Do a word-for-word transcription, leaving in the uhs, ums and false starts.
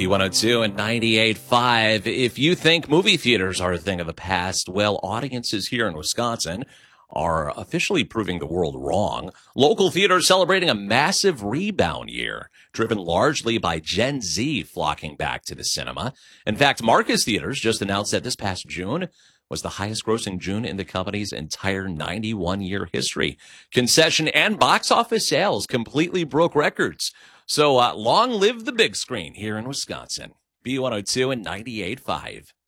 B one oh two and ninety-eight point five. If you think movie theaters are a thing of the past, well, audiences here in Wisconsin are officially proving the world wrong. Local theaters celebrating a massive rebound year, driven largely by Gen Z flocking back to the cinema. In fact, Marcus Theaters just announced that this past June was the highest grossing June in the company's entire ninety-one year history. Concession and box office sales completely broke records. So uh, long live the big screen here in Wisconsin. B one oh two and ninety-eight point five.